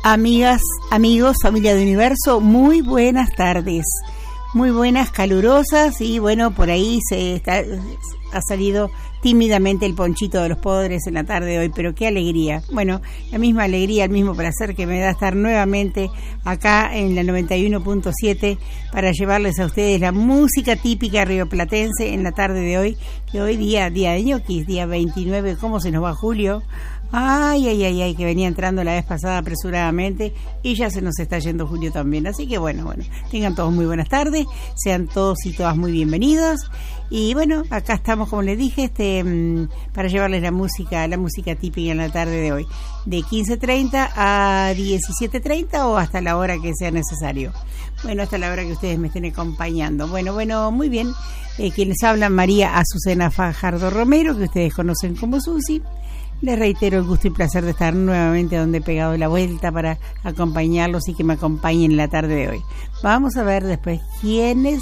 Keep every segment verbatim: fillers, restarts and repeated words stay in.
Amigas, amigos, familia de Universo, muy buenas tardes, muy buenas, calurosas, y bueno, por ahí se está, ha salido tímidamente el ponchito de los podres en la tarde de hoy, pero qué alegría. Bueno, la misma alegría, el mismo placer que me da estar nuevamente acá en la noventa y uno punto siete para llevarles a ustedes la música típica rioplatense en la tarde de hoy, que hoy día, día de ñoquis, día veintinueve, ¿cómo se nos va julio? Ay, ay, ay, ay, que venía entrando la vez pasada apresuradamente y ya se nos está yendo julio también. Así que bueno, bueno, tengan todos muy buenas tardes, sean todos y todas muy bienvenidos. Y bueno, acá estamos, como les dije, este para llevarles la música, la música típica en la tarde de hoy, de quince treinta a diecisiete treinta o hasta la hora que sea necesario. Bueno, hasta la hora que ustedes me estén acompañando. Bueno, bueno, muy bien. Eh, quienes hablan, María Azucena Fajardo Romero, que ustedes conocen como Susi. Les reitero el gusto y placer de estar nuevamente donde he pegado la vuelta para acompañarlos y que me acompañen en la tarde de hoy. Vamos a ver después quiénes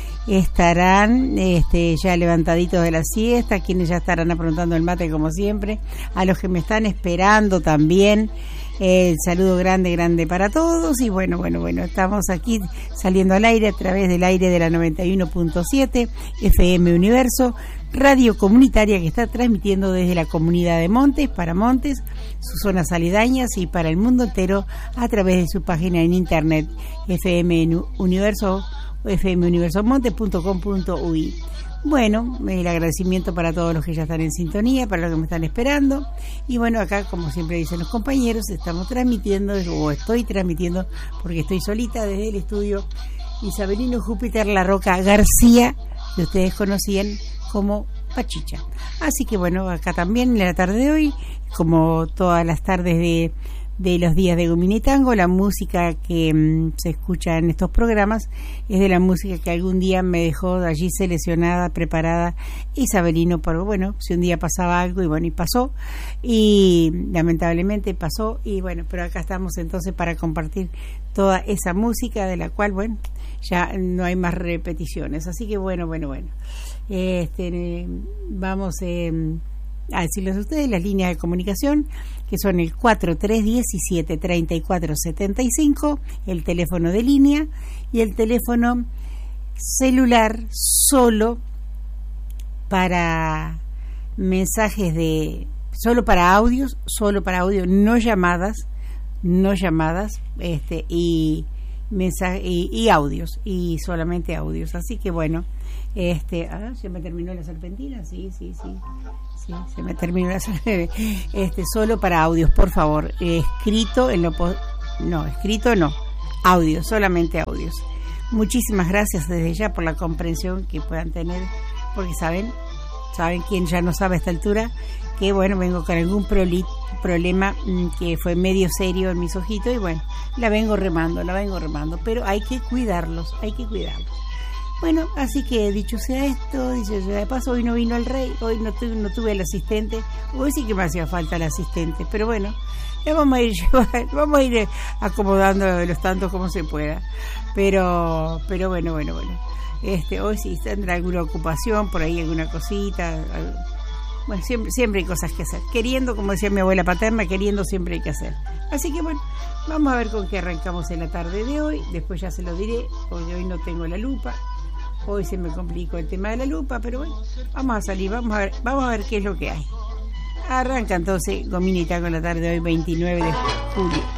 estarán este, ya levantaditos de la siesta, quienes ya estarán aprontando el mate como siempre, a los que me están esperando también. El eh, saludo grande, grande para todos. Y bueno, bueno, bueno, estamos aquí saliendo al aire a través del aire de la noventa y uno punto siete F M Universo, radio comunitaria que está transmitiendo desde la comunidad de Montes, para Montes, sus zonas aledañas y para el mundo entero a través de su página en internet F M Universo o f m universo montes punto com punto u i. Bueno, el agradecimiento para todos los que ya están en sintonía, para los que me están esperando. Y bueno, acá, como siempre dicen los compañeros, estamos transmitiendo, o estoy transmitiendo, porque estoy solita desde el estudio Isabelino Júpiter La Roca García, que ustedes conocían como Pachicha. Así que bueno, acá también en la tarde de hoy, como todas las tardes de... de los días de Gominitango, la música que mmm, se escucha en estos programas es de la música que algún día me dejó allí seleccionada, preparada Isabelino, pero bueno, si un día pasaba algo y bueno, y pasó, y lamentablemente pasó, y bueno, pero acá estamos entonces para compartir toda esa música de la cual, bueno, ya no hay más repeticiones, así que bueno, bueno, bueno, este, vamos eh, a decirles a ustedes las líneas de comunicación, que son el cuatro tres uno siete, tres cuatro siete cinco, el teléfono de línea, y el teléfono celular solo para mensajes de, solo para audios, solo para audio, no llamadas, no llamadas, este, y mensaje, y, y audios, y solamente audios. Así que bueno, este, ah, se me terminó la serpentina, sí, sí, sí. Sí, se me terminó la este solo para audios, por favor, eh, escrito en lo po- no, escrito no, audio, solamente audios. Muchísimas gracias desde ya por la comprensión que puedan tener, porque saben, saben quién ya no sabe a esta altura, que bueno, vengo con algún proli- problema mmm, que fue medio serio en mis ojitos y bueno, la vengo remando, la vengo remando, pero hay que cuidarlos, hay que cuidarlos. Bueno, así que dicho sea esto, dicho sea de paso, hoy no vino el rey, hoy no tuve, no tuve el asistente, hoy sí que me hacía falta el asistente, pero bueno, ya vamos a ir vamos a ir acomodando los tantos como se pueda, pero pero bueno, bueno, bueno, este hoy sí tendrá alguna ocupación, por ahí alguna cosita, algo. Bueno, siempre, siempre hay cosas que hacer, queriendo, como decía mi abuela paterna, queriendo siempre hay que hacer, así que bueno, vamos a ver con qué arrancamos en la tarde de hoy, después ya se lo diré, porque hoy no tengo la lupa. Hoy se me complicó el tema de la lupa, pero bueno, vamos a salir, vamos a ver, vamos a ver qué es lo que hay. Arranca entonces Gominitango en la tarde de hoy, veintinueve de julio.